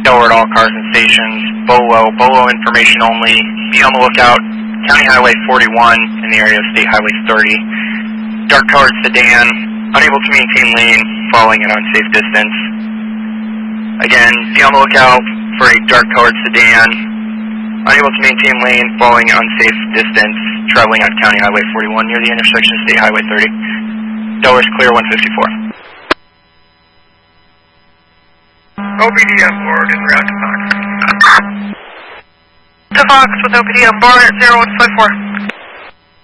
Delaware at all cars and stations. Bolo information only. Be on the lookout. County Highway 41 in the area of State Highway 30. Dark colored sedan, unable to maintain lane, following an unsafe distance. Again, be on the lookout for a dark colored sedan, unable to maintain lane, following an unsafe distance, traveling on County Highway 41 near the intersection of State Highway 30. Delaware's clear 154. OPD on board en route to Fox. To Fox with OPD on board at 0154.